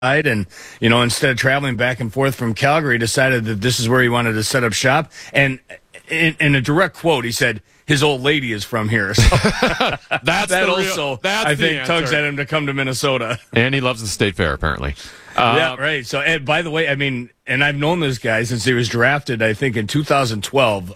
and, instead of traveling back and forth from Calgary, decided that this is where he wanted to set up shop. And in a direct quote, he said, his old lady is from here. So I think tugs at him to come to Minnesota. And he loves the State Fair, apparently. Yeah, right. So, and by the way, and I've known this guy since he was drafted, I think, in 2012.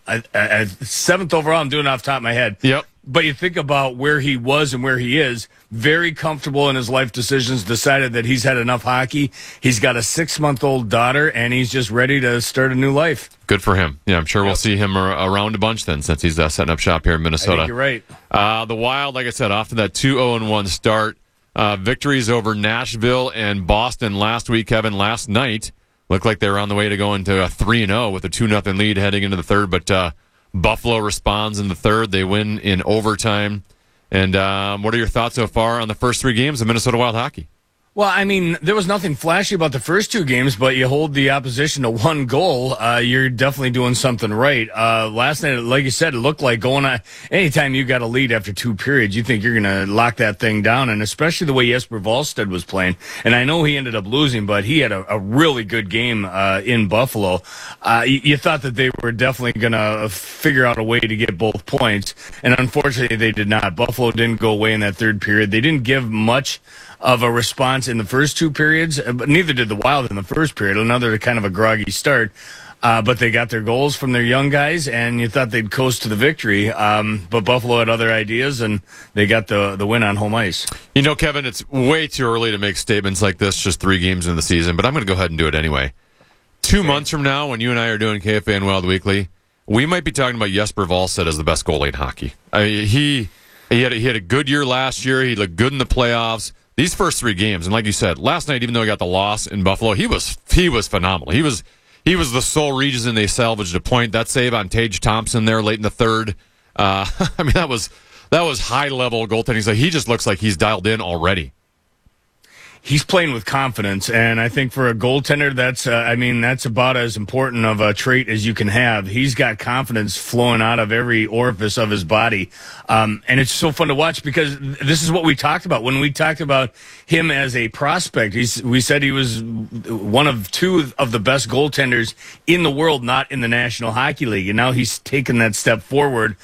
7th overall, I'm doing it off the top of my head. Yep. But you think about where he was and where he is, very comfortable in his life decisions, decided that he's had enough hockey. He's got a 6-month-old daughter, and he's just ready to start a new life. Good for him. Yeah, I'm sure we'll see him around a bunch then, since he's setting up shop here in Minnesota. I think you're right. The Wild, like I said, off to that 2-0-1 start. Victories over Nashville and Boston last week, Kevin. Last night looked like they were on the way to going to a 3-0 with a 2-0 lead heading into the third, but Buffalo responds in the third. They win in overtime. And what are your thoughts so far on the first 3 games of Minnesota Wild hockey? Well, there was nothing flashy about the first 2 games, but you hold the opposition to 1 goal, you're definitely doing something right. Last night, like you said, it looked like anytime you got a lead after 2 periods, you think you're going to lock that thing down, and especially the way Jesper Wallstedt was playing. And I know he ended up losing, but he had a really good game in Buffalo. You thought that they were definitely going to figure out a way to get both points, and unfortunately they did not. Buffalo didn't go away in that third period. They didn't give much of a response in the first 2 periods, but neither did the Wild in the first period. Another kind of a groggy start, but they got their goals from their young guys, and you thought they'd coast to the victory. But Buffalo had other ideas, and they got the win on home ice. Kevin, it's way too early to make statements like this just 3 games into the season, but I'm going to go ahead and do it anyway. 2 months from now, when you and I are doing KFA and Wild Weekly, we might be talking about Jesper Wallstedt as the best goalie in hockey. He had a good year last year. He looked good in the playoffs. These first 3 games, and like you said, last night, even though he got the loss in Buffalo, he was phenomenal. He was the sole reason they salvaged a point. That save on Tage Thompson there late in the third. That was high level goaltending. So he just looks like he's dialed in already. He's playing with confidence, and I think for a goaltender, that's about as important of a trait as you can have. He's got confidence flowing out of every orifice of his body, and it's so fun to watch because this is what we talked about when we talked about him as a prospect. We said he was one of 2 of the best goaltenders in the world, not in the National Hockey League, and now he's taken that step forward.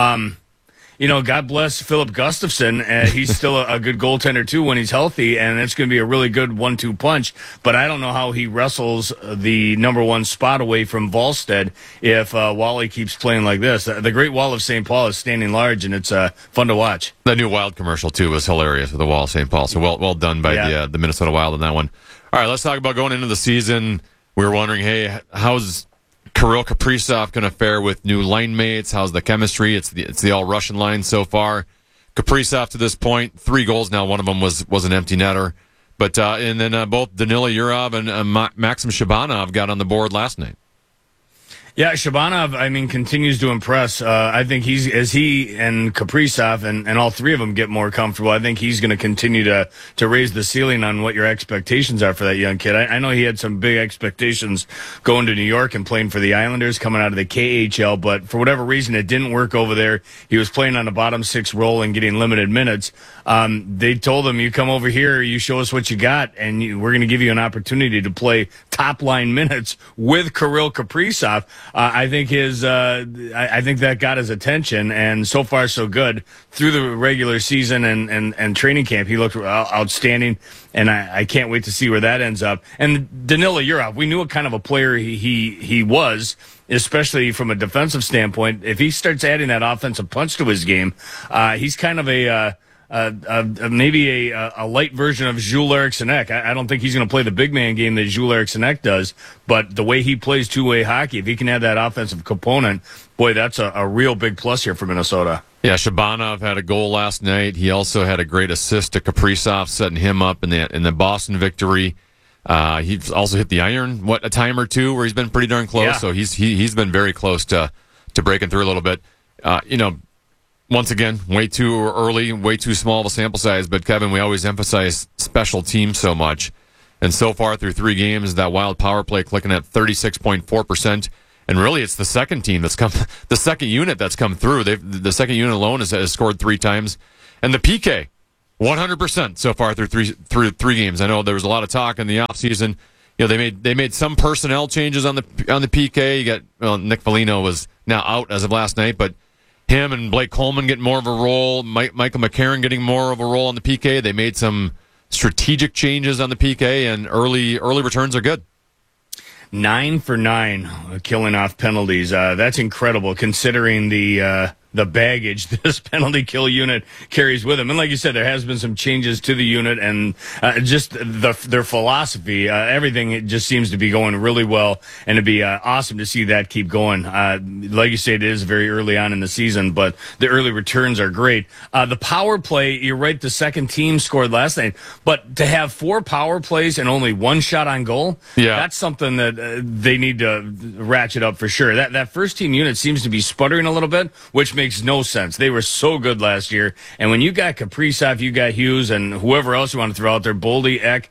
God bless Philip Gustafson. He's still a good goaltender, too, when he's healthy, and it's going to be a really good 1-2 punch. But I don't know how he wrestles the number 1 spot away from Wallstedt if Wally keeps playing like this. The Great Wall of St. Paul is standing large, and it's fun to watch. That new Wild commercial, too, was hilarious with the Wall of St. Paul. So well done by the Minnesota Wild on that one. All right, let's talk about going into the season. We were wondering, hey, how's Kirill Kaprizov going to fare with new line mates? How's the chemistry? It's the all-Russian line so far. Kaprizov to this point, 3 goals now. One of them was an empty netter. But and then both Danila Yurov and Maxim Shabanov got on the board last night. Yeah, Shabanov, continues to impress. I think as he and Kaprizov and all 3 of them get more comfortable, I think he's going to continue to raise the ceiling on what your expectations are for that young kid. I know he had some big expectations going to New York and playing for the Islanders coming out of the KHL, but for whatever reason, it didn't work over there. He was playing on a bottom 6 role and getting limited minutes. They told him, you come over here, you show us what you got, and we're going to give you an opportunity to play top-line minutes with Kirill Kaprizov. I think I think that got his attention, and so far so good. Through the regular season and training camp, he looked outstanding, and I can't wait to see where that ends up. And Danila Yurov, we knew what kind of a player he was, especially from a defensive standpoint. If he starts adding that offensive punch to his game, he's kind of maybe a light version of Jules Eriksson Ek. I don't think he's going to play the big man game that Jules Eriksson Ek does, but the way he plays two-way hockey, if he can add that offensive component, boy, that's a real big plus here for Minnesota. Yeah, Shabanov had a goal last night. He also had a great assist to Kaprizov, setting him up in the Boston victory. He's also hit the iron, a time or two, where he's been pretty darn close. Yeah. So he's been very close to breaking through a little bit. Once again, way too early, way too small of a sample size. But, Kevin, we always emphasize special teams so much. And so far through 3 games, that Wild power play clicking at 36.4%. And really, it's the second team the second unit that's come through. The second unit alone has scored 3 times. And the PK, 100% so far through three games. I know there was a lot of talk in the offseason. They made some personnel changes on the PK. You got Nick Foligno was now out as of last night, but him and Blake Coleman getting more of a role. Michael McCarron getting more of a role on the PK. They made some strategic changes on the PK, and early returns are good. 9 for 9 killing off penalties. That's incredible considering the baggage this penalty kill unit carries with them. And like you said, there has been some changes to the unit and just their philosophy. Everything it just seems to be going really well, and it'd be awesome to see that keep going. Like you said, it is very early on in the season, but the early returns are great. The power play, you're right, the second team scored last night, but to have 4 power plays and only 1 shot on goal, that's something that they need to ratchet up for sure. That first team unit seems to be sputtering a little bit, which makes no sense. They were so good last year, and when you got Kaprizov, you got Hughes, and whoever else you want to throw out there, Boldy, Eck,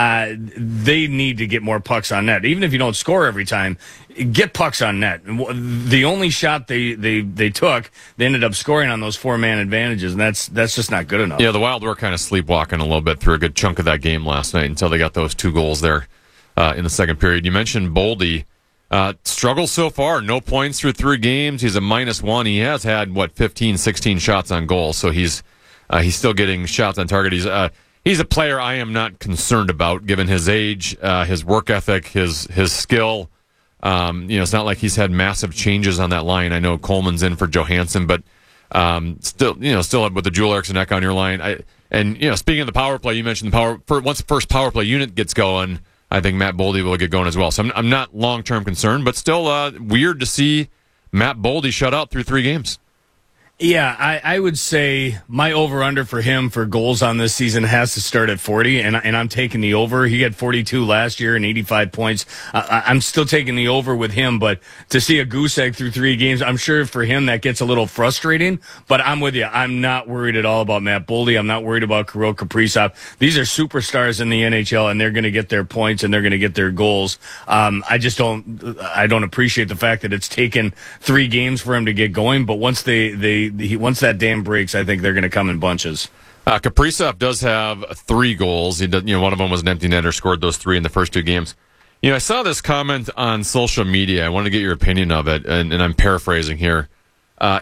they need to get more pucks on net. Even if you don't score every time, get pucks on net. The only shot they took, they ended up scoring on those 4-man advantages, and that's just not good enough. Yeah, the Wild were kind of sleepwalking a little bit through a good chunk of that game last night until they got those 2 goals there in the second period. You mentioned Boldy. Struggles so far. No points through 3 games. He's a -1. He has had 15, 16 shots on goal, so he's still getting shots on target. He's a player I am not concerned about given his age, his work ethic, his skill. It's not like he's had massive changes on that line. I know Coleman's in for Johansson, but still with the Joel Eriksson Ek on your line. Speaking of the power play, you mentioned once the first power play unit gets going, I think Matt Boldy will get going as well. So I'm not long-term concerned, but still weird to see Matt Boldy shut out through 3 games. Yeah, I would say my over-under for him for goals on this season has to start at 40, and I'm taking the over. He had 42 last year and 85 points. I'm still taking the over with him, but to see a goose egg through 3 games, I'm sure for him that gets a little frustrating, but I'm with you. I'm not worried at all about Matt Boldy. I'm not worried about Kirill Kaprizov. These are superstars in the NHL, and they're going to get their points and they're going to get their goals. I don't appreciate the fact that it's taken 3 games for him to get going, but once once that dam breaks, I think they're going to come in bunches. Kaprizov does have 3 goals. He does, one of them was an empty netter, scored those 3 in the first 2 games. I saw this comment on social media. I wanted to get your opinion of it, and I'm paraphrasing here. How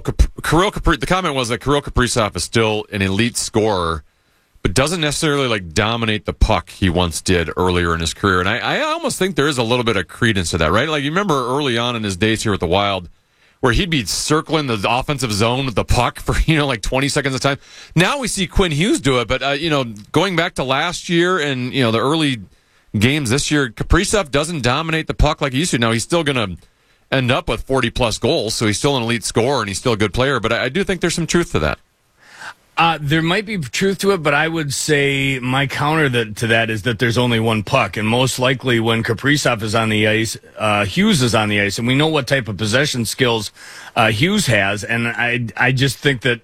the comment was that Kirill Kaprizov is still an elite scorer, but doesn't necessarily dominate the puck he once did earlier in his career. And I almost think there is a little bit of credence to that, right? You remember early on in his days here with the Wild, where he'd be circling the offensive zone with the puck for 20 seconds at a time. Now we see Quinn Hughes do it, but going back to last year and the early games this year, Kaprizov doesn't dominate the puck like he used to. Now he's still going to end up with 40+ goals, so he's still an elite scorer and he's still a good player. But I do think there's some truth to that. There might be truth to it, but I would say my counter to that is that there's only 1 puck, and most likely when Kaprizov is on the ice, Hughes is on the ice, and we know what type of possession skills Hughes has, and I just think that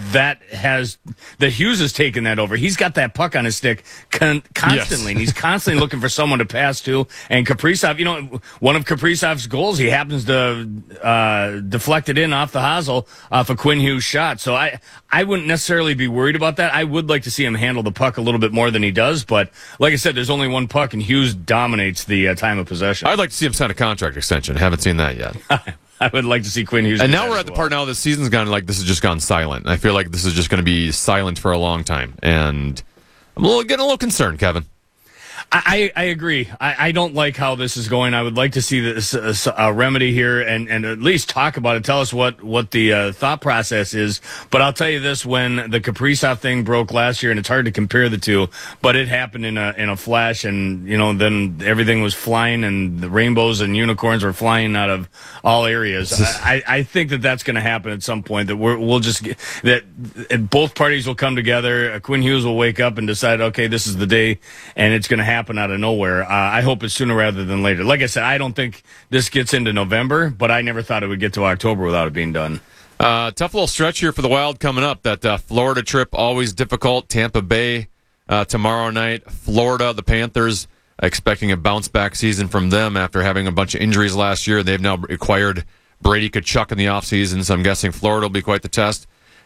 Hughes has taken that over. He's got that puck on his stick constantly, and he's constantly looking for someone to pass to. And Kaprizov, one of Kaprizov's goals, he happens to deflect it in off the hosel off a Quinn Hughes shot. So I wouldn't necessarily be worried about that. I would like to see him handle the puck a little bit more than he does, but like I said, there's only 1 puck, and Hughes dominates the time of possession. I'd like to see him sign a contract extension. Haven't seen that yet. I would like to see Quinn Hughes. And now we're at the part now this season's gone this has just gone silent. I feel like this is just going to be silent for a long time, and I'm getting a little concerned, Kevin. I agree. I don't like how this is going. I would like to see this a remedy here and at least talk about it. Tell us what the thought process is. But I'll tell you this: when the Kaprizov thing broke last year, and it's hard to compare the two, but it happened in a flash, and then everything was flying, and the rainbows and unicorns were flying out of all areas. I think that's going to happen at some point. That we'll just that both parties will come together. Quinn Hughes will wake up and decide, okay, this is the day, and it's going to happen out of nowhere. I hope it's sooner rather than later. Like I said, I don't think this gets into November, but I never thought it would get to October without it being done. Tough little stretch here for the Wild coming up. That Florida trip, always difficult. Tampa Bay tomorrow night. Florida, the Panthers, expecting a bounce-back season from them after having a bunch of injuries last year. They've now acquired Brady Tkachuk in the offseason, so I'm guessing Florida will be quite the test.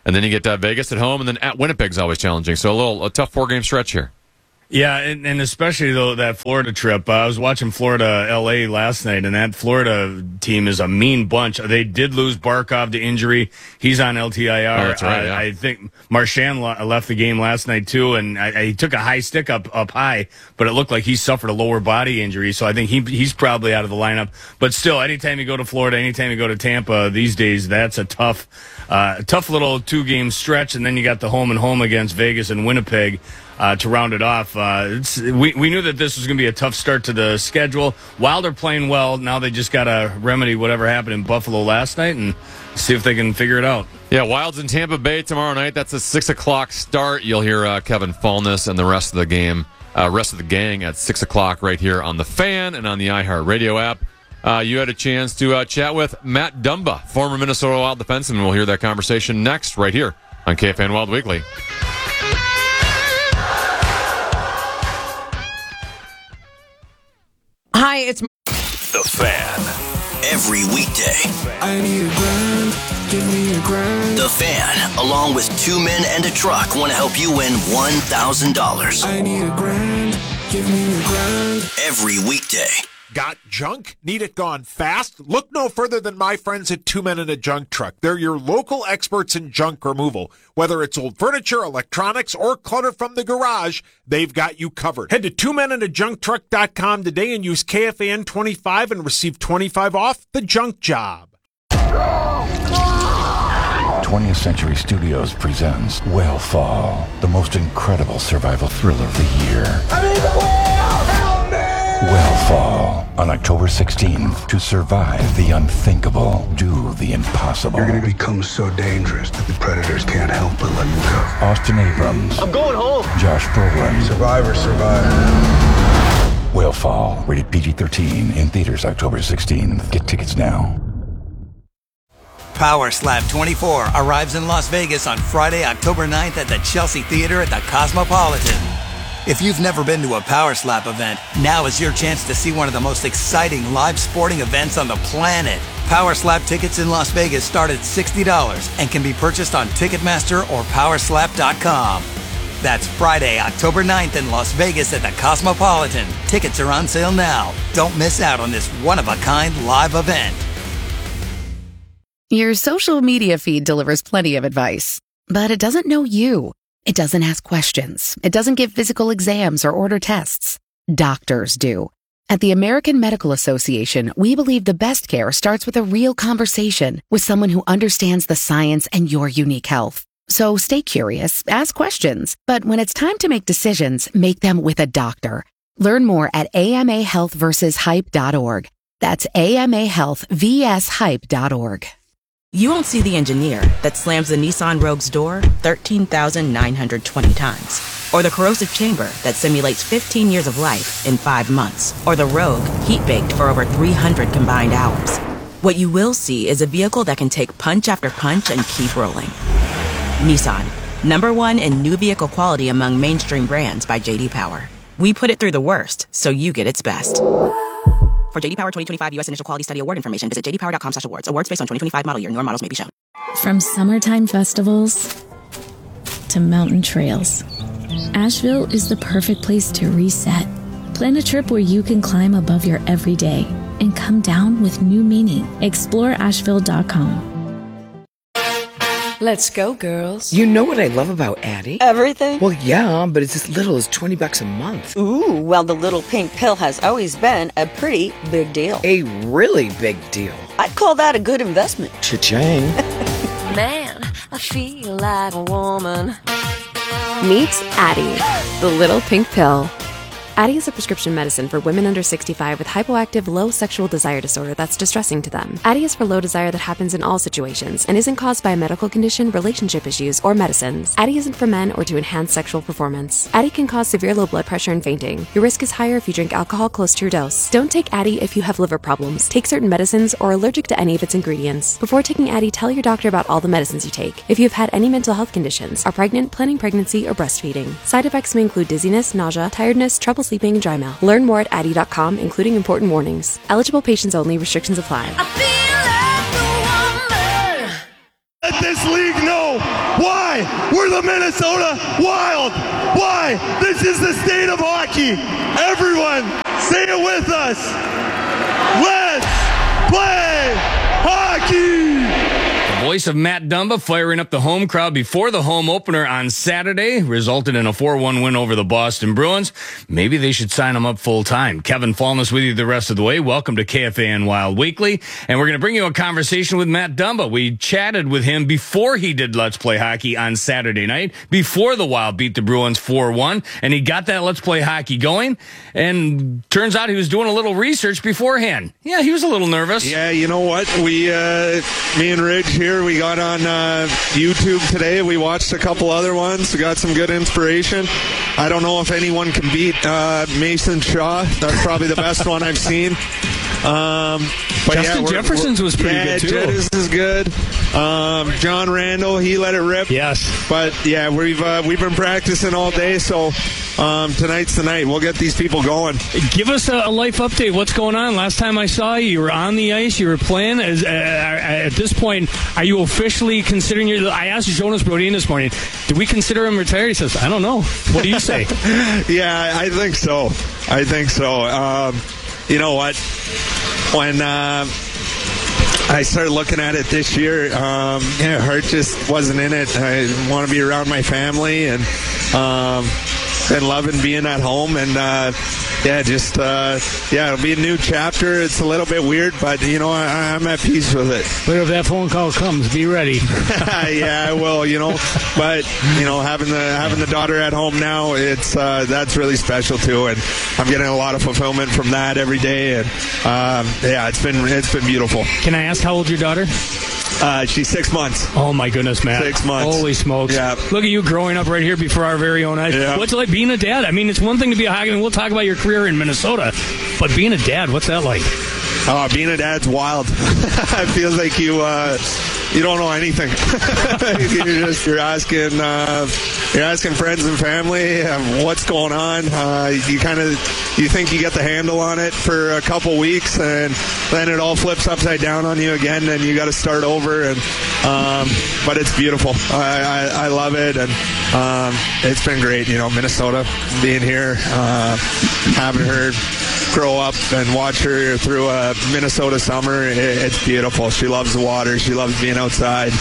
And then you get Vegas at home, and then at Winnipeg's always challenging. So a tough 4-game stretch here. Yeah, and especially, though, that Florida trip. I was watching Florida-L.A. last night, and that Florida team is a mean bunch. They did lose Barkov to injury. He's on LTIR. Oh, that's right, yeah. I think Marchand left the game last night, too, and he took a high stick up high, but it looked like he suffered a lower body injury, so I think he's probably out of the lineup. But still, anytime you go to Florida, anytime you go to Tampa these days, that's a tough little 2-game stretch, and then you got the home and home against Vegas and Winnipeg. To round it off, we knew that this was going to be a tough start to the schedule. Wild are playing well. Now they just got to remedy whatever happened in Buffalo last night and see if they can figure it out. Yeah, Wild's in Tampa Bay tomorrow night. That's a 6 o'clock start. You'll hear Kevin Fallness and the rest of the gang at 6 o'clock right here on The Fan and on the iHeartRadio app. You had a chance to chat with Matt Dumba, former Minnesota Wild defenseman. We'll hear that conversation next right here on KFAN Wild Weekly. Hi, it's The Fan. Every weekday. I need a grand, give me a grand. The Fan, along with 2 men and a truck, want to help you win $1,000. I need a grand, give me a grand. Every weekday. Got junk? Need it gone fast? Look no further than my friends at 2 Men and a Junk Truck. They're your local experts in junk removal. Whether it's old furniture, electronics, or clutter from the garage, they've got you covered. Head to 2menandajuncktruck.com today and use KFAN 25 and receive 25 off the junk job. 20th Century Studios presents Whale the most incredible survival thriller of the year. Whale on October 16th. To survive the unthinkable, do the impossible. You're going to become so dangerous that the predators can't help but let you go. Austin Abrams. I'm going home. Josh Brolin. Survivor. Whale, rated PG-13, in theaters October 16th. Get tickets now. Power Slap 24 arrives in Las Vegas on Friday, October 9th at the Chelsea Theater at the Cosmopolitan. If you've never been to a Power Slap event, now is your chance to see one of the most exciting live sporting events on the planet. Power Slap tickets in Las Vegas start at $60 and can be purchased on Ticketmaster or Powerslap.com. That's Friday, October 9th in Las Vegas at the Cosmopolitan. Tickets are on sale now. Don't miss out on this one-of-a-kind live event. Your social media feed delivers plenty of advice, but it doesn't know you. It doesn't ask questions. It doesn't give physical exams or order tests. Doctors do. At the American Medical Association, we believe the best care starts with a real conversation with someone who understands the science and your unique health. So stay curious, ask questions, but when it's time to make decisions, make them with a doctor. Learn more at amahealthversushype.org. That's amahealthvshype.org. You won't see the engineer that slams the Nissan Rogue's door 13,920 times. Or the corrosive chamber that simulates 15 years of life in 5 months. Or the Rogue heat-baked for over 300 combined hours. What you will see is a vehicle that can take punch after punch and keep rolling. Nissan, #1 in new vehicle quality among mainstream brands by J.D. Power. We put it through the worst, so you get its best. For J.D. Power 2025 U.S. Initial Quality Study Award information, visit jdpower.com/awards. Awards based on 2025 model year. Newer models may be shown. From summertime festivals to mountain trails, Asheville is the perfect place to reset. Plan a trip where you can climb above your everyday and come down with new meaning. Explore Asheville.com. Let's go, girls. You know what I love about Addie? Everything? Well, yeah, but it's as little as $20 a month. Ooh, well, the little pink pill has always been a pretty big deal. A really big deal. I'd call that a good investment. Cha-ching. Man, I feel like a woman. Meet Addie, the little pink pill. Addie is a prescription medicine for women under 65 with hypoactive low sexual desire disorder that's distressing to them. Addie is for low desire that happens in all situations and isn't caused by a medical condition, relationship issues, or medicines. Addie isn't for men or to enhance sexual performance. Addie can cause severe low blood pressure and fainting. Your risk is higher if you drink alcohol close to your dose. Don't take Addie if you have liver problems, take certain medicines, or are allergic to any of its ingredients. Before taking Addie, tell your doctor about all the medicines you take. If you have had any mental health conditions, are pregnant, planning pregnancy, or breastfeeding. Side effects may include dizziness, nausea, tiredness, trouble sleeping, and dry mouth. Learn more at Addie.com, including important warnings. Eligible patients only. Restrictions apply. Let this league know Why? We're the Minnesota Wild. Why? This is the state of hockey. Everyone, say it with us. Let's play hockey. Voice of Matt Dumba firing up the home crowd before the home opener on Saturday resulted in a 4-1 win over the Boston Bruins. Maybe they should sign him up full time. Kevin Fallness with you the rest of the way. Welcome to KFAN Wild Weekly. And we're going to bring you a conversation with Matt Dumba. We chatted with him before he did Let's Play Hockey on Saturday night, before the Wild beat the Bruins 4-1. And he got that Let's Play Hockey going. And turns out he was doing a little research beforehand. Yeah, he was a little nervous. Yeah, you know what? Me and Ridge here, we got on YouTube today. We watched a couple other ones. We got some good inspiration. I don't know if anyone can beat Mason Shaw. That's probably the best one I've seen. But Justin Jefferson's was pretty good too. Jedis is good. John Randall, he let it rip. Yes. But yeah, we've been practicing all day, so tonight's the night. We'll get these people going. Give us a life update. What's going on? Last time I saw you, you were on the ice. You were playing. At this point, are you officially considering I asked Jonas Brodin this morning, do we consider him retired? He says, I don't know. What do you say? Yeah, I think so. You know what? When I started looking at it this year, heart just wasn't in it. I want to be around my family and loving being at home. And it'll be a new chapter. It's a little bit weird, but I'm at peace with it. But if that phone call comes, be ready. Yeah, I will. But having the daughter at home now, it's that's really special too, and I'm getting a lot of fulfillment from that every day. And it's been beautiful. Can I ask how old your daughter? She's 6 months. Oh my goodness, Matt! 6 months. Holy smokes! Yeah. Look at you growing up right here before our very own eyes. Yeah. What's it like being a dad? I mean, it's one thing to be a hockey, and we'll talk about your career in Minnesota, but being a dad, what's that like? Being a dad's wild. It feels like you don't know anything. You're asking friends and family what's going on. You think you get the handle on it for a couple weeks, and then it all flips upside down on you again, and you got to start over. And but it's beautiful. I love it, and it's been great. Minnesota, being here, having her grow up and watch her through a Minnesota summer. It's beautiful. She loves the water. She loves being outside.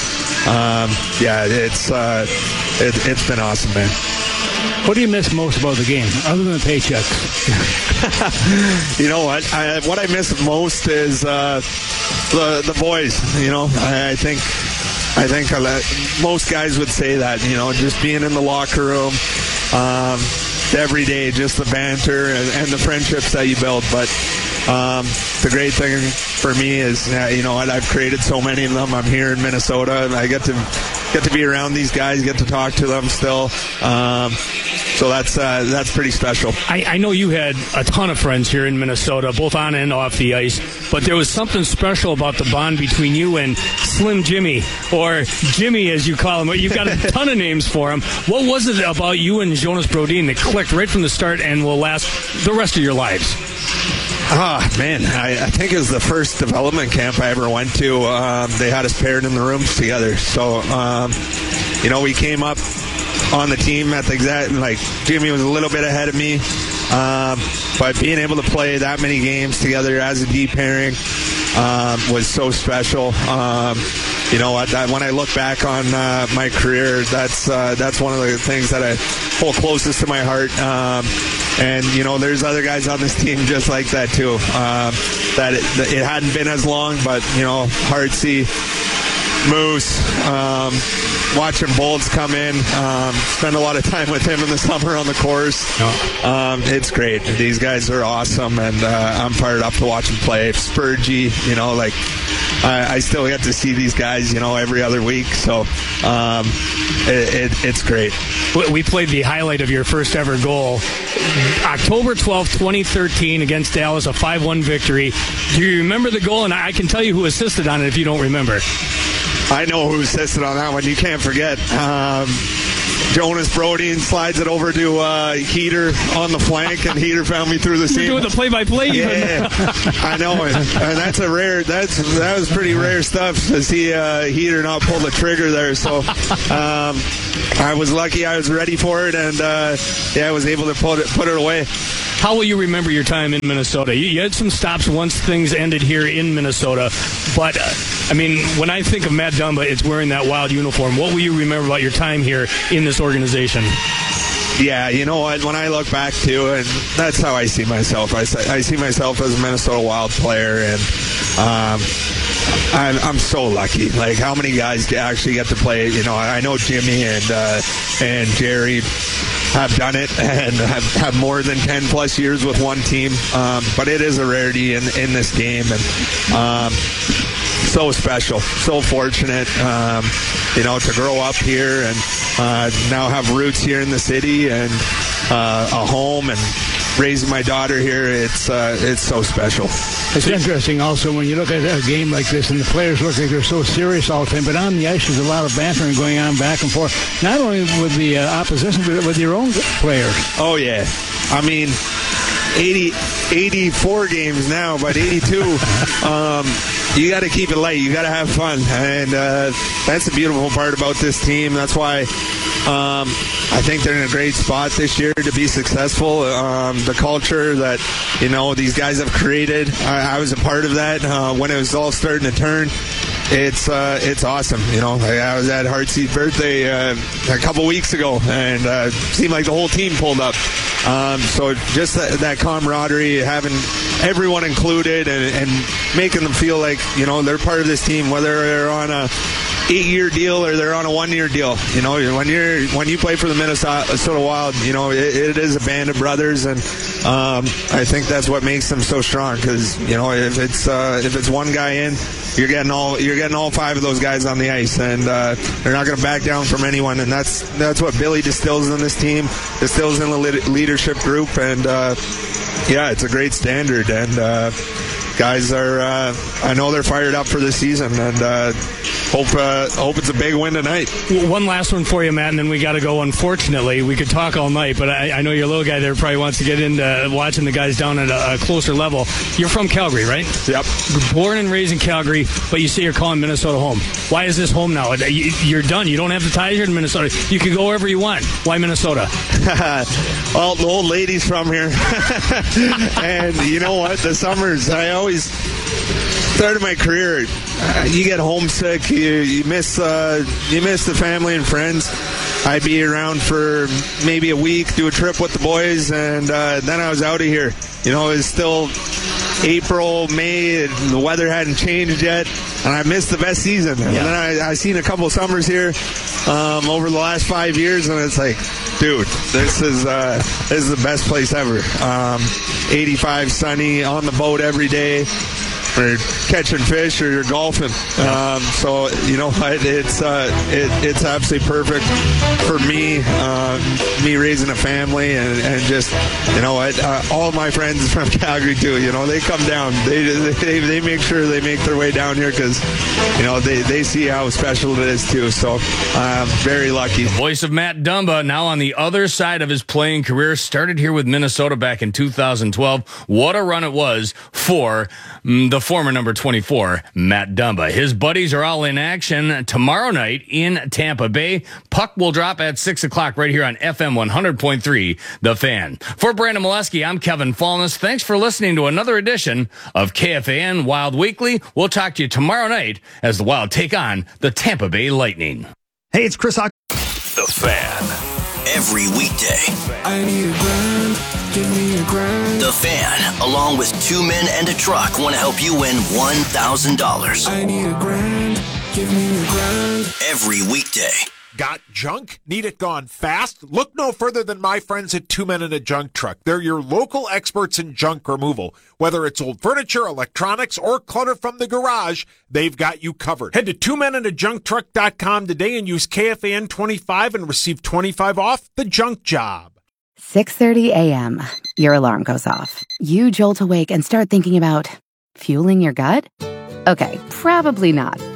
It's been awesome, man. What do you miss most about the game, other than the paychecks? You know what? What I miss most is the boys. I think most guys would say that. Just being in the locker room. Every day, just the banter and the friendships that you build. But the great thing for me is, I've created so many of them. I'm here in Minnesota, and I get to be around these guys, get to talk to them still. So that's pretty special. I know you had a ton of friends here in Minnesota, both on and off the ice, but there was something special about the bond between you and Slim Jimmy, or Jimmy as you call him. You've got a ton of names for him. What was it about you and Jonas Brodin that clicked right from the start and will last the rest of your lives? Man, I think it was the first development camp I ever went to. They had us paired in the rooms together. So, we came up on the team at the exact, Jimmy was a little bit ahead of me. But being able to play that many games together as a D pairing was so special. When I look back on my career, that's one of the things that I hold closest to my heart. And there's other guys on this team just like that too. That it hadn't been as long, but Hartsey, Moose, watching Bolds come in, spend a lot of time with him in the summer on the course. It's great. These guys are awesome, and I'm fired up to watch them play. Spurgey, I still get to see these guys, every other week. So it's great. We played the highlight of your first ever goal. October 12th, 2013 against Dallas, a 5-1 victory. Do you remember the goal? And I can tell you who assisted on it if you don't remember. I know who assisted on that one. You can't forget. Jonas Brody and slides it over to Heater on the flank, and Heater found me through the seam. You're doing the play-by-play. Yeah, I know, and that's a rare. That was pretty rare stuff to see Heater not pull the trigger there. So I was lucky. I was ready for it, and I was able to put it away. How will you remember your time in Minnesota? You had some stops once things ended here in Minnesota, but I mean, when I think of Matt Dumba, it's wearing that Wild uniform. What will you remember about your time here in this organization? Yeah, you know what? When I look back too, and that's how I see myself. I see myself as a Minnesota Wild player, and I'm so lucky. Like, how many guys actually get to play? You know, I know Jimmy and Jerry have done it and have more than 10 plus years with one team, but it is a rarity in this game, and so special, so fortunate, to grow up here and now have roots here in the city and a home, and raising my daughter here. It's so special. It's interesting also when you look at a game like this and the players look like they're so serious all the time, but on the ice there's a lot of bantering going on back and forth, not only with the opposition but with your own players. Oh yeah, I mean 84 games now, but 82. You got to keep it light. You got to have fun, and that's the beautiful part about this team. That's why I think they're in a great spot this year to be successful. The culture that these guys have created, I was a part of that when it was all starting to turn. It's awesome. I was at Heartseat's birthday a couple weeks ago, and seemed like the whole team pulled up. So just that camaraderie, having everyone included, and making them feel like they're part of this team, whether they're on a 8-year deal or they're on a 1-year deal. When you play for the Minnesota Wild, it is a band of brothers, and I think that's what makes them so strong. Because if it's one guy in, you're getting all 5 of those guys on the ice, and they're not going to back down from anyone. And that's what Billy distills in this team, distills in the leadership group, and it's a great standard. And guys are, I know they're fired up for this season, and hope it's a big win tonight. One last one for you, Matt, and then we got to go. Unfortunately, we could talk all night, but I know your little guy there probably wants to get into watching the guys down at a closer level. You're from Calgary, right? Yep. Born and raised in Calgary, but you say you're calling Minnesota home. Why is this home now? You're done. You don't have the ties here in Minnesota. You can go wherever you want. Why Minnesota? Well, the old lady's from here. And you know what? The summers, I always started my career, you get homesick, you miss the family and friends. I'd be around for maybe a week, do a trip with the boys, and then I was out of here. It was still April, May, the weather hadn't changed yet, and I missed the best season. And then I seen a couple of summers here over the last 5 years, and it's like, dude, this is the best place ever. 85 sunny, on the boat every day, or catching fish, or you're golfing. So it's absolutely perfect for me. Me raising a family, and just all of my friends from Calgary too. They come down. They make sure they make their way down here because they see how special it is too. So I'm very lucky. The voice of Matt Dumba, now on the other side of his playing career, started here with Minnesota back in 2012. What a run it was for the former number 24, Matt Dumba. His buddies are all in action tomorrow night in Tampa Bay. Puck will drop at 6 o'clock right here on FM 100.3, The Fan. For Brandon Molesky, I'm Kevin Fallness. Thanks for listening to another edition of KFAN Wild Weekly. We'll talk to you tomorrow night as the Wild take on the Tampa Bay Lightning. Hey, it's Chris The Fan. Every weekday. I need a grand, give me a grand. The Fan, along with 2 men and a truck, want to help you win $1,000. I need a grand, give me a grand. Every weekday. Got junk? Need it gone fast? Look no further than my friends at 2 Men and a Junk Truck. They're your local experts in junk removal. Whether it's old furniture, electronics, or clutter from the garage, they've got you covered. Head to 2menandajuncktruck.com today and use KFAN 25 and receive 25 off the junk job. 6:30 a.m. Your alarm goes off. You jolt awake and start thinking about fueling your gut? Okay, probably not.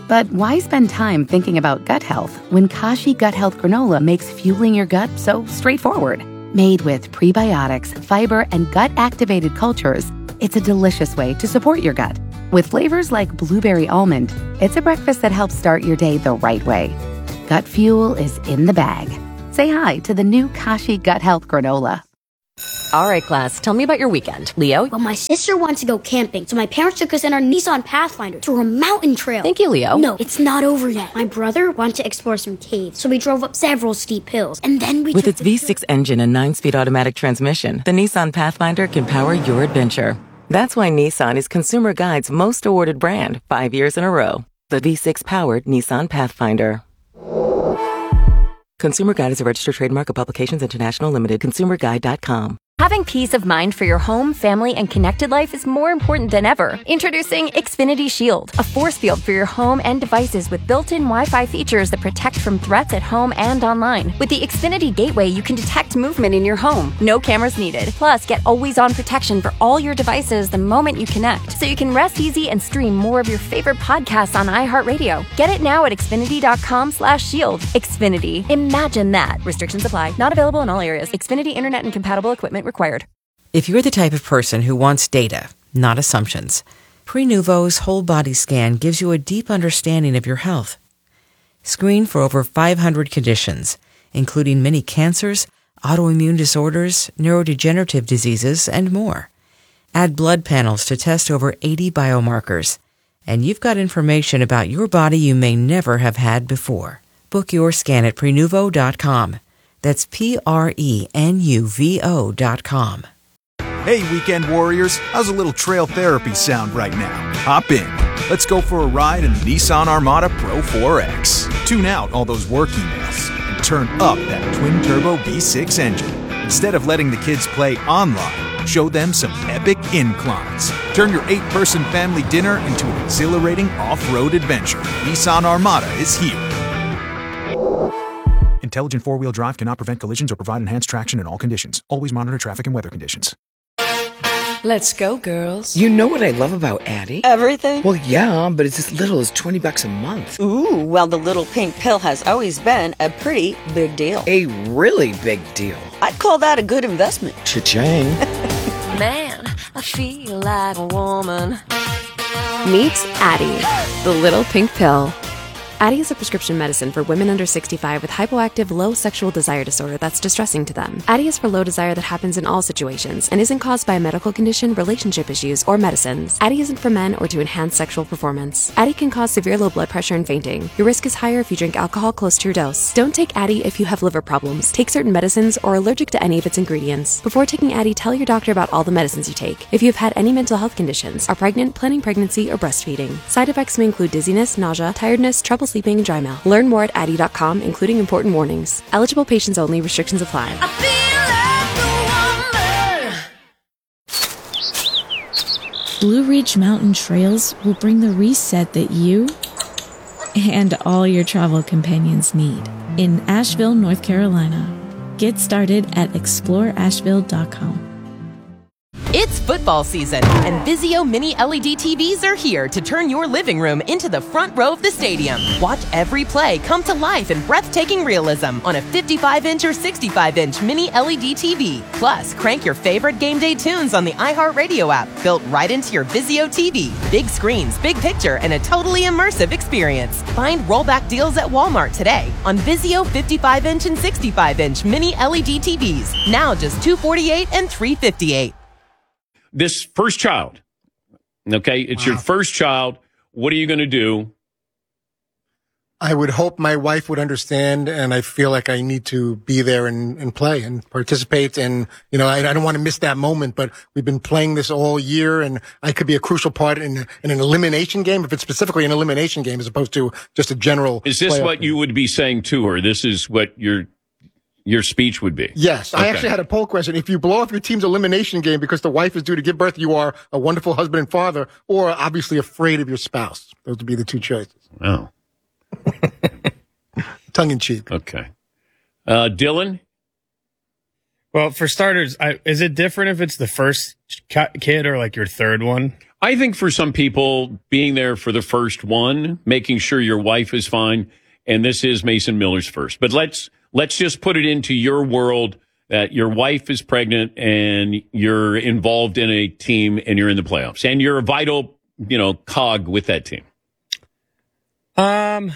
But why spend time thinking about gut health when Kashi Gut Health Granola makes fueling your gut so straightforward? Made with prebiotics, fiber, and gut-activated cultures, it's a delicious way to support your gut. With flavors like blueberry almond, it's a breakfast that helps start your day the right way. Gut fuel is in the bag. Say hi to the new Kashi Gut Health Granola. All right, class, tell me about your weekend. Leo? Well, my sister wants to go camping, so my parents took us in our Nissan Pathfinder to a mountain trail. Thank you, Leo. No, it's not over yet. My brother wanted to explore some caves, so we drove up several steep hills, and then we With its V6 engine and 9-speed automatic transmission, the Nissan Pathfinder can power your adventure. That's why Nissan is Consumer Guide's most awarded brand 5 years in a row. The V6-powered Nissan Pathfinder. Consumer Guide is a registered trademark of Publications International Limited. ConsumerGuide.com. Having peace of mind for your home, family, and connected life is more important than ever. Introducing Xfinity Shield, a force field for your home and devices with built-in Wi-Fi features that protect from threats at home and online. With the Xfinity Gateway, you can detect movement in your home. No cameras needed. Plus, get always-on protection for all your devices the moment you connect, so you can rest easy and stream more of your favorite podcasts on iHeartRadio. Get it now at Xfinity.com/shield. Xfinity. Imagine that. Restrictions apply. Not available in all areas. Xfinity Internet and compatible equipment required. If you're the type of person who wants data, not assumptions, Prenuvo's whole body scan gives you a deep understanding of your health. Screen for over 500 conditions, including many cancers, autoimmune disorders, neurodegenerative diseases, and more. Add blood panels to test over 80 biomarkers, and you've got information about your body you may never have had before. Book your scan at Prenuvo.com. That's Prenuvo.com. Hey, weekend warriors, how's a little trail therapy sound right now? Hop in. Let's go for a ride in the Nissan Armada Pro 4X. Tune out all those work emails and turn up that twin-turbo V6 engine. Instead of letting the kids play online, show them some epic inclines. Turn your 8-person family dinner into an exhilarating off-road adventure. Nissan Armada is here. Intelligent four-wheel drive cannot prevent collisions or provide enhanced traction in all conditions. Always monitor traffic and weather conditions. Let's go, girls. You know what I love about Addie? Everything? Well, yeah, but it's as little as $20 a month. Ooh, well, the little pink pill has always been a pretty big deal. A really big deal. I'd call that a good investment. Cha-ching. Man, I feel like a woman. Meet Addie, the little pink pill. Addie is a prescription medicine for women under 65 with hypoactive low sexual desire disorder that's distressing to them. Addie is for low desire that happens in all situations and isn't caused by a medical condition, relationship issues, or medicines. Addie isn't for men or to enhance sexual performance. Addie can cause severe low blood pressure and fainting. Your risk is higher if you drink alcohol close to your dose. Don't take Addie if you have liver problems, take certain medicines, or are allergic to any of its ingredients. Before taking Addie, tell your doctor about all the medicines you take. If you have had any mental health conditions, are pregnant, planning pregnancy, or breastfeeding. Side effects may include dizziness, nausea, tiredness, trouble sleeping, and dry mouth. Learn more at Addie.com, including important warnings. Eligible patients only. Restrictions apply. Blue Ridge Mountain Trails will bring the reset that you and all your travel companions need in Asheville, North Carolina. Get started at exploreasheville.com. It's football season, and Vizio Mini LED TVs are here to turn your living room into the front row of the stadium. Watch every play come to life in breathtaking realism on a 55-inch or 65-inch Mini LED TV. Plus, crank your favorite game day tunes on the iHeartRadio app, built right into your Vizio TV. Big screens, big picture, and a totally immersive experience. Find rollback deals at Walmart today on Vizio 55-inch and 65-inch Mini LED TVs. Now just $248 and $358. This first child, okay, it's your first child. What are you going to do? I would hope my wife would understand, and I feel like I need to be there and play and participate. And, you know, I don't want to miss that moment, but we've been playing this all year, and I could be a crucial part in an elimination game, if it's specifically an elimination game as opposed to just a general. Is this what you would be saying to her? This is what your speech would be? Yes. Okay. I actually had a poll question. If you blow off your team's elimination game because the wife is due to give birth, you are a wonderful husband and father, or obviously afraid of your spouse. Those would be the two choices. Oh. Tongue in cheek. Okay. Dylan? Well, for starters, is it different if it's the first kid or like your third one? I think for some people, being there for the first one, making sure your wife is fine, and this is Mason Miller's first. But let's just put it into your world that your wife is pregnant and you're involved in a team and you're in the playoffs and you're a vital, cog with that team. I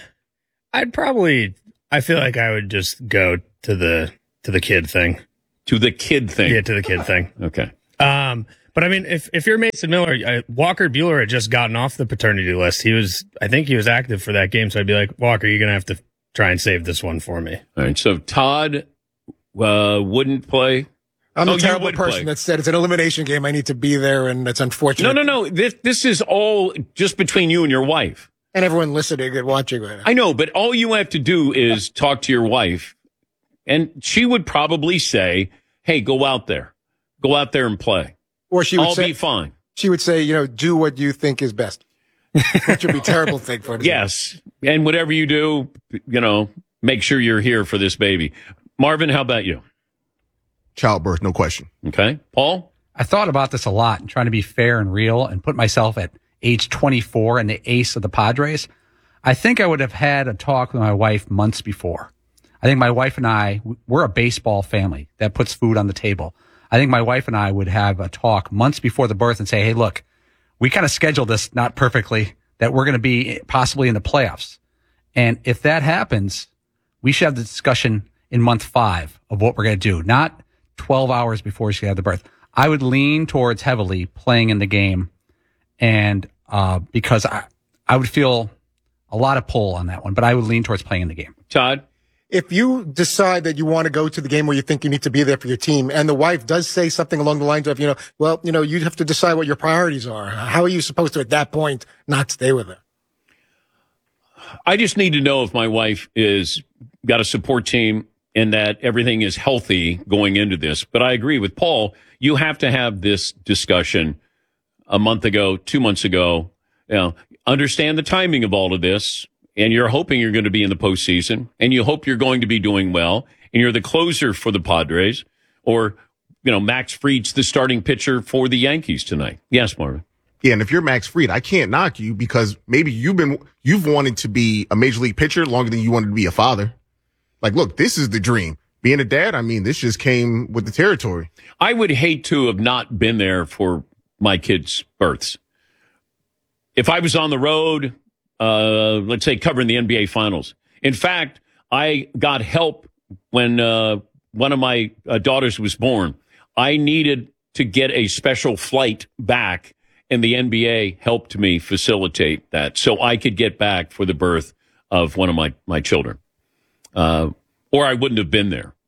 feel like I would just go to the kid thing. To the kid thing? Yeah, to the kid thing. Okay. But I mean, if you're Mason Miller, Walker Buehler had just gotten off the paternity list. I think he was active for that game. So I'd be like, Walker, you're going to have to try and save this one for me. All right. So Todd wouldn't play. I'm the terrible person that said it's an elimination game. I need to be there, and that's unfortunate. No. This is all just between you and your wife. And everyone listening and watching right now. I know, but all you have to do is talk to your wife, and she would probably say, hey, go out there and play. Or she would I'll say, be fine. She would say, do what you think is best. Which would be a terrible thing for her. Yes. And whatever you do, make sure you're here for this baby. Marvin, how about you? Childbirth, no question. Okay. Paul? I thought about this a lot and trying to be fair and real and put myself at age 24 and the ace of the Padres. I think I would have had a talk with my wife months before. I think my wife and we're a baseball family that puts food on the table. I think my wife and I would have a talk months before the birth and say, hey, look, we kind of scheduled this not perfectly, that we're going to be possibly in the playoffs. And if that happens, we should have the discussion in month 5 of what we're going to do, not 12 hours before she had the birth. I would lean towards heavily playing in the game, and because I would feel a lot of pull on that one, but I would lean towards playing in the game. Todd? If you decide that you want to go to the game where you think you need to be there for your team, and the wife does say something along the lines of, you have to decide what your priorities are. How are you supposed to, at that point, not stay with her? I just need to know if my wife is got a support team and that everything is healthy going into this. But I agree with Paul. You have to have this discussion a month ago, 2 months ago. Understand the timing of all of this. And you're hoping you're going to be in the postseason, and you hope you're going to be doing well, and you're the closer for the Padres, or, Max Fried's the starting pitcher for the Yankees tonight. Yes, Marvin. Yeah, and if you're Max Fried, I can't knock you because maybe you've wanted to be a major league pitcher longer than you wanted to be a father. Like, look, this is the dream. Being a dad, this just came with the territory. I would hate to have not been there for my kids' births. If I was on the road, let's say covering the NBA Finals. In fact, I got help when one of my daughters was born. I needed to get a special flight back, and the NBA helped me facilitate that so I could get back for the birth of one of my children. Or I wouldn't have been there.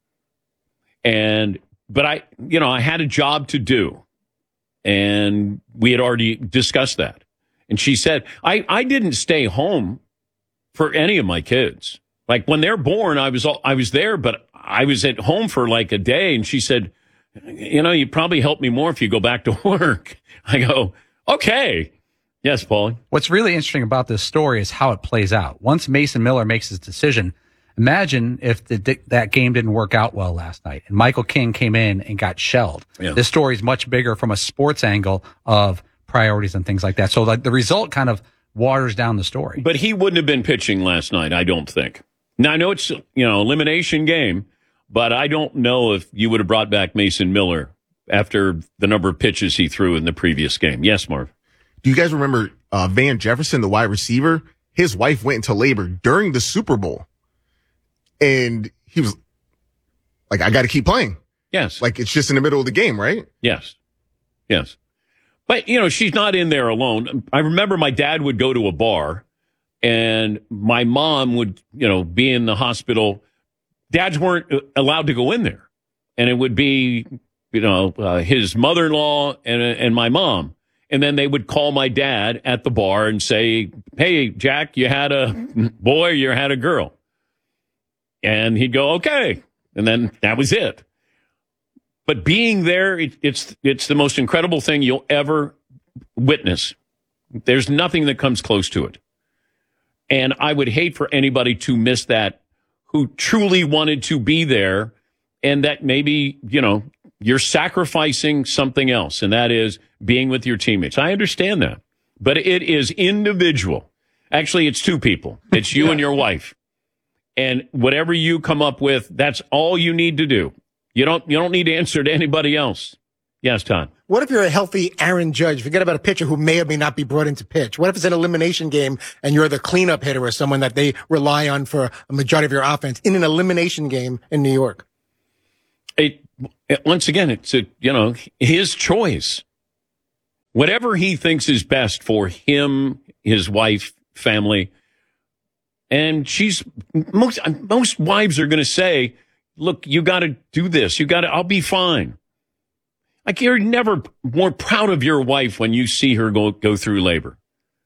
But I had a job to do, and we had already discussed that. And she said, I didn't stay home for any of my kids. Like when they're born, I was there, but I was at home for like a day. And she said, you probably help me more if you go back to work. I go, okay. Yes, Paulie. What's really interesting about this story is how it plays out. Once Mason Miller makes his decision, imagine if that game didn't work out well last night and Michael King came in and got shelled. Yeah. This story is much bigger from a sports angle of priorities and things like that. So the result kind of waters down the story. But he wouldn't have been pitching last night, I don't think. Now, I know it's, elimination game, but I don't know if you would have brought back Mason Miller after the number of pitches he threw in the previous game. Yes, Marv. Do you guys remember Van Jefferson, the wide receiver? His wife went into labor during the Super Bowl. And he was like, I got to keep playing. Yes. Like, it's just in the middle of the game, right? Yes. But, she's not in there alone. I remember my dad would go to a bar, and my mom would, be in the hospital. Dads weren't allowed to go in there. And it would be, his mother-in-law and my mom. And then they would call my dad at the bar and say, hey, Jack, you had a boy, you had a girl. And he'd go, okay. And then that was it. But being there, it's the most incredible thing you'll ever witness. There's nothing that comes close to it. And I would hate for anybody to miss that who truly wanted to be there and that maybe, You're sacrificing something else, and that is being with your teammates. I understand that. But it is individual. Actually, it's two people. It's you and your wife. And whatever you come up with, that's all you need to do. You don't need to answer to anybody else. Yes, Todd. What if you're a healthy Aaron Judge? Forget about a pitcher who may or may not be brought in to pitch. What if it's an elimination game and you're the cleanup hitter or someone that they rely on for a majority of your offense in an elimination game in New York? Once again, it's his choice. Whatever he thinks is best for him, his wife, family. And most wives are going to say, look, you got to do this. I'll be fine. Like, you're never more proud of your wife when you see her go through labor.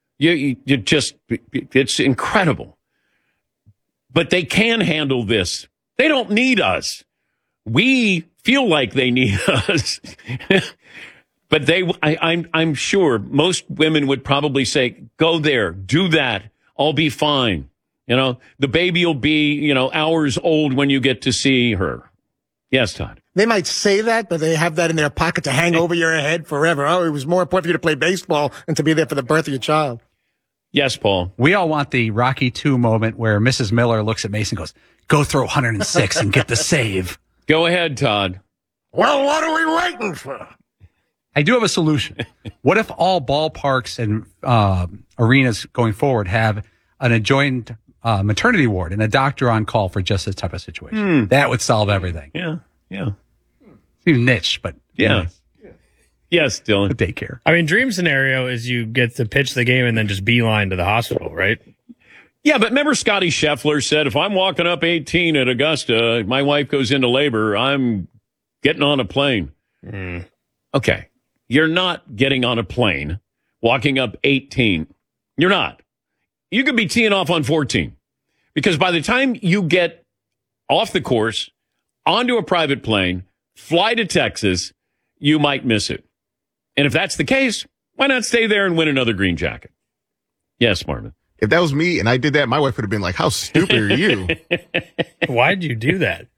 It's incredible. But they can handle this. They don't need us. We feel like they need us. But I'm sure most women would probably say, go there, do that. I'll be fine. The baby will be, hours old when you get to see her. Yes, Todd. They might say that, but they have that in their pocket to hang over your head forever. Oh, it was more important for you to play baseball than to be there for the birth of your child. Yes, Paul. We all want the Rocky II moment where Mrs. Miller looks at Mason and goes, go throw 106 and get the save. Go ahead, Todd. Well, what are we waiting for? I do have a solution. What if all ballparks and arenas going forward have an adjoined maternity ward and a doctor on call for just this type of situation? That would solve everything. Yeah. It's niche, but yeah. Yes, Dylan. Daycare. I mean, dream scenario is you get to pitch the game and then just beeline to the hospital, right? Yeah, but remember Scotty Scheffler said, if I'm walking up 18 at Augusta, my wife goes into labor, I'm getting on a plane. Okay. You're not getting on a plane, walking up 18. You're not. You could be teeing off on 14. Because by the time you get off the course, onto a private plane, fly to Texas, you might miss it. And if that's the case, why not stay there and win another green jacket? Yes, Marvin. If that was me and I did that, my wife would have been like, how stupid are you? Why'd you do that?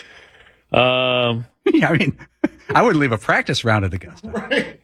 I mean, I wouldn't leave a practice round at Augusta. Right.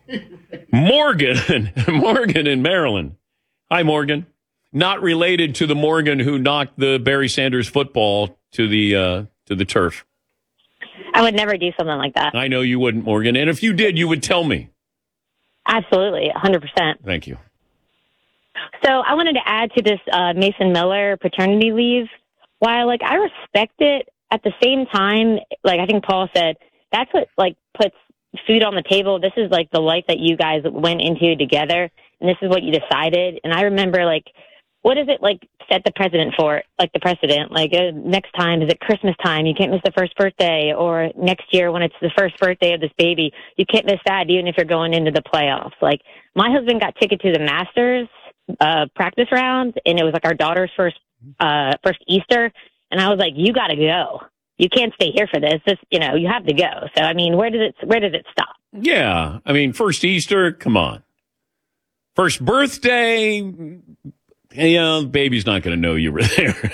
Morgan in Maryland. Hi, Morgan. Not related to the Morgan who knocked the Barry Sanders football to the turf. I would never do something like that. I know you wouldn't, Morgan. And if you did, you would tell me. Absolutely, 100%. Thank you. So I wanted to add to this Mason Miller paternity leave. While, I respect it, at the same time, I think Paul said, that's what, puts food on the table. This is, the life that you guys went into together, and this is what you decided. And I remember, what is it, set the precedent for, the precedent? Next time, is it Christmas time? You can't miss the first birthday. Or next year when it's the first birthday of this baby, you can't miss that even if you're going into the playoffs. My husband got ticket to the Masters practice round, and it was, our daughter's first Easter. And I was like, you got to go. You can't stay here for this. You have to go. So, I mean, where does it stop? Yeah. I mean, first Easter, come on. First birthday, the baby's not going to know you were there.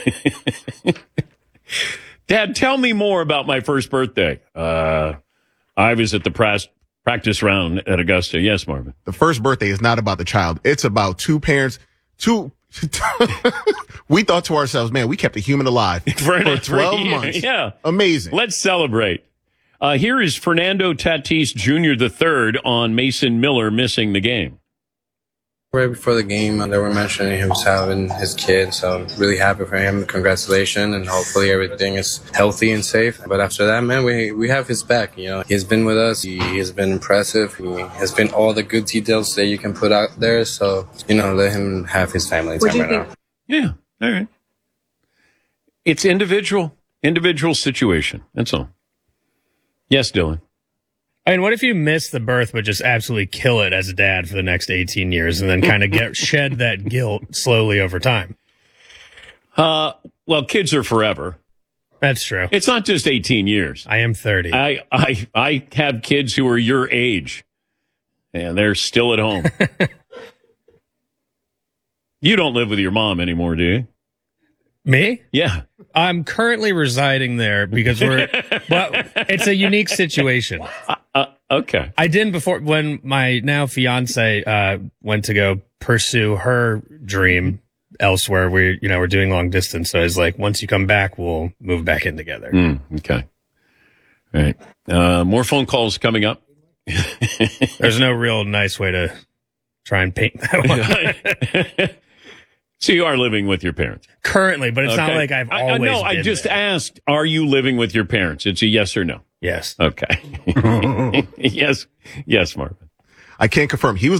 Dad, tell me more about my first birthday. I was at the practice round at Augusta. Yes, Marvin. The first birthday is not about the child. It's about two parents, we thought to ourselves, man, we kept a human alive for 12 months. Yeah. Amazing. Let's celebrate. Here is Fernando Tatis Jr. III on Mason Miller missing the game. Right before the game, they were mentioning him having his kid, so really happy for him. Congratulations, and hopefully everything is healthy and safe. But after that, man, we have his back. He's been with us. He has been impressive. He has been all the good details that you can put out there. So, let him have his family time right now. Yeah, all right. It's individual situation. That's all. Yes, Dylan. I mean, what if you miss the birth but just absolutely kill it as a dad for the next 18 years and then kind of shed that guilt slowly over time? Well, kids are forever. That's true. It's not just 18 years. I am 30. I have kids who are your age, and they're still at home. You don't live with your mom anymore, do you? Me? Yeah. I'm currently residing there because it's a unique situation. Okay. I didn't before when my now fiance went to go pursue her dream elsewhere. We're doing long distance. So I was like, once you come back, we'll move back in together. Okay. All right. More phone calls coming up. There's no real nice way to try and paint that one. So you are living with your parents currently, but it's not like I've always No, I just asked, are you living with your parents? It's a yes or no. Yes. Okay. Yes, Marvin. I can't confirm. He was